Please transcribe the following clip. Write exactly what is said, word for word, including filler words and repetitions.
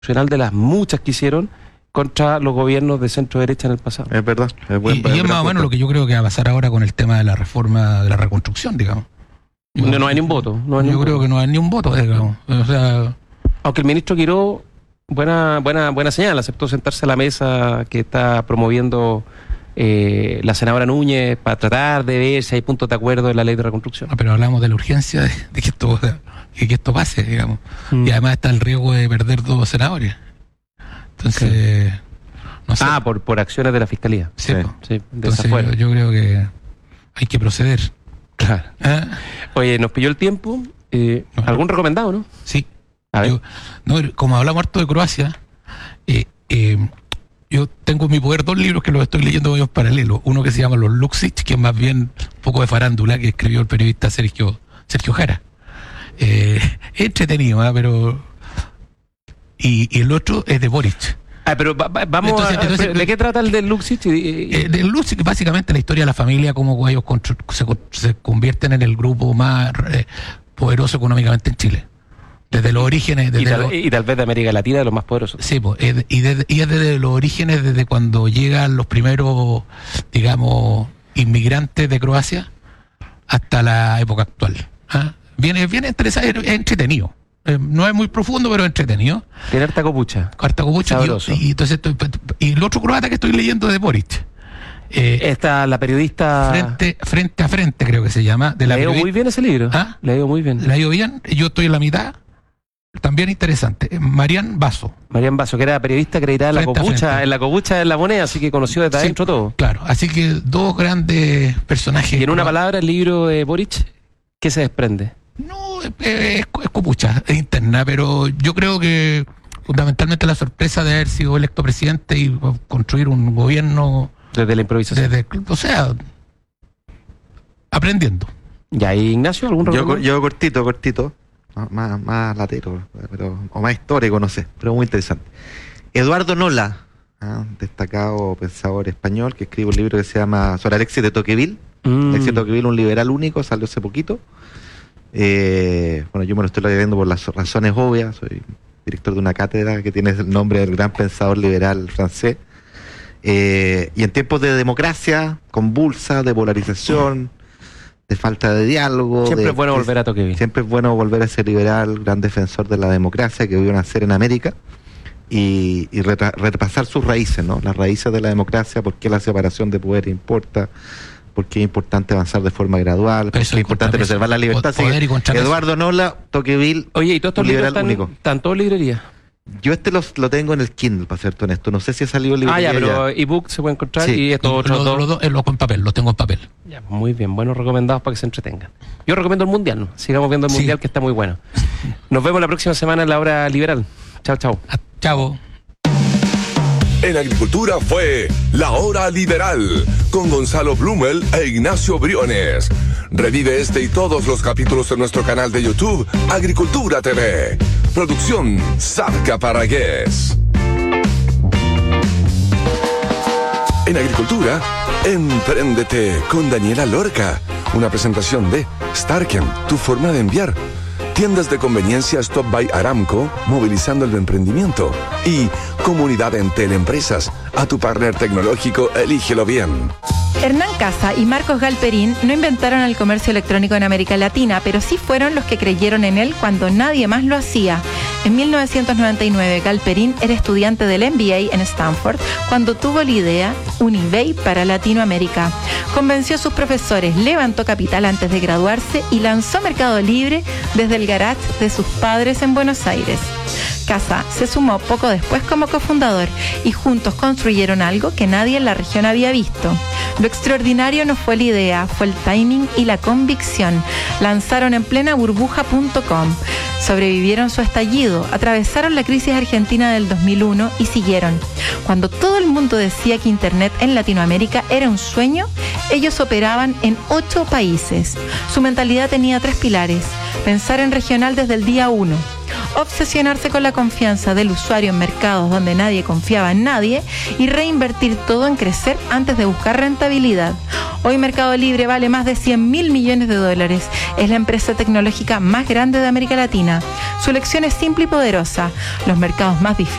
institucional de las muchas que hicieron contra los gobiernos de centro derecha en el pasado. Es verdad. Es buen, y, y es más o menos lo que yo creo que va a pasar ahora con el tema de la reforma, de la reconstrucción, digamos. Yo, no, no hay ni un voto. No hay yo ni un creo voto. que no hay ni un voto, digamos. O sea, aunque el ministro Quiró, buena, buena, buena señal, aceptó sentarse a la mesa que está promoviendo eh, la senadora Núñez para tratar de ver si hay puntos de acuerdo en la ley de reconstrucción. No, pero hablamos de la urgencia de, de que esto de que esto pase, digamos. Mm. Y además está el riesgo de perder dos senadores. Entonces, okay. no sé. Ah, por, por acciones de la Fiscalía. Sí, sí, sí de Entonces yo, yo creo que hay que proceder. Claro. ¿Ah? Oye, nos pilló el tiempo. Eh, no, ¿Algún no. recomendado, no? Sí. A ver. Yo, no, como hablamos harto de Croacia, eh, eh, yo tengo en mi poder dos libros que los estoy leyendo en paralelo. Uno que se llama Los Luksic, que es más bien un poco de farándula, que escribió el periodista Sergio, Sergio Jara. Eh, es entretenido, ¿eh? pero... Y, y el otro es de Boric. Ah, pero va, va, vamos entonces, a... Entonces, ¿de qué trata el del Luksic? Eh, del Luksic, básicamente la historia de la familia, cómo ellos se, se convierten en el grupo más eh, poderoso económicamente en Chile. Desde los orígenes... Desde y, tal, los, y tal vez de América Latina, de los más poderosos. Sí, pues, y, desde, y es desde los orígenes, desde cuando llegan los primeros, digamos, inmigrantes de Croacia hasta la época actual. ¿Ah? Viene, viene interesante, es entretenido. Eh, no es muy profundo, pero entretenido. Tiene harta copucha. Harta copucha. Y, y, entonces estoy, y el otro croata que estoy leyendo es de Boric. Eh, Esta, la periodista... Frente, frente a frente, creo que se llama. De la Le ha ido muy bien ese libro. ¿Ah? Le ha ido muy bien. Le ha ido bien. Yo estoy en la mitad. También interesante. Marian Basso. Marian Basso, que era periodista acreditada en la copucha, en la copucha de La Moneda, así que conoció desde sí, adentro todo. Claro, así que dos grandes personajes. Y en una palabra, el libro de Boric, ¿qué se desprende? No, es, es, es copucha, es interna, pero yo creo que fundamentalmente la sorpresa de haber sido electo presidente y construir un gobierno... Desde la improvisación. Desde, o sea, aprendiendo. ¿Y ahí, Ignacio, algún yo, yo cortito, cortito. Más, más latero, pero, o más histórico, no sé, pero muy interesante. Eduardo Nola, ¿eh? destacado pensador español, que escribe un libro que se llama sobre Alexis de Tocqueville. Mm. Alexis de Tocqueville, un liberal único, salió hace poquito. Eh, bueno, yo me lo estoy leyendo por las razones obvias, soy director de una cátedra que tiene el nombre del gran pensador liberal francés. Eh, y en tiempos de democracia convulsa, de polarización, de falta de diálogo. Siempre de, es bueno volver a Tocqueville. Siempre es bueno volver a ese liberal, gran defensor de la democracia que vio nacer en América y, y retra, repasar sus raíces, ¿no? Las raíces de la democracia, por qué la separación de poder importa, por qué es importante avanzar de forma gradual, por qué es importante preservar la libertad. Poder y Eduardo Nola, Tocqueville. Oye, ¿y todos estos libros están, están todos en librería? Yo este los, lo tengo en el Kindle, para serte honesto. No sé si ha salido en librería. Ah, ya, pero ebook se puede encontrar sí. y estos otros dos. Los dos los en papel, los tengo en papel. Ya, muy bien, buenos recomendados para que se entretengan. Yo recomiendo el Mundial, ¿no? Sigamos viendo el sí. Mundial, que está muy bueno. Nos vemos la próxima semana en la hora liberal. Chao, chao. Ah, chao. En Agricultura fue La Hora Liberal con Gonzalo Blumel e Ignacio Briones. Revive este y todos los capítulos en nuestro canal de YouTube Agricultura T V. Producción Sadka Paragués. En Agricultura, Empréndete con Daniela Lorca. Una presentación de Starken, tu forma de enviar. Tiendas de conveniencia Stop by Aramco, movilizando el emprendimiento. Y Comunidad Entel Empresas, a tu partner tecnológico, elígelo bien. Hernán Casa y Marcos Galperín no inventaron el comercio electrónico en América Latina, pero sí fueron los que creyeron en él cuando nadie más lo hacía. En mil novecientos noventa y nueve, Galperín era estudiante del M B A en Stanford cuando tuvo la idea un eBay para Latinoamérica. Convenció a sus profesores, levantó capital antes de graduarse y lanzó Mercado Libre desde el garage de sus padres en Buenos Aires. Casa se sumó poco después como cofundador y juntos construyeron algo que nadie en la región había visto. Lo extraordinario no fue la idea, fue el timing y la convicción. Lanzaron en plena burbuja punto com. Sobrevivieron su estallido, atravesaron la crisis argentina del dos mil uno y siguieron. Cuando todo el mundo decía que Internet en Latinoamérica era un sueño, ellos operaban en ocho países. Su mentalidad tenía tres pilares. Pensar en regional desde el día uno. obsesionarse con la confianza del usuario en mercados donde nadie confiaba en nadie y reinvertir todo en crecer antes de buscar rentabilidad. Hoy Mercado Libre vale más de cien mil millones de dólares. Es la empresa tecnológica más grande de América Latina. Su lección es simple y poderosa. Los mercados más difíciles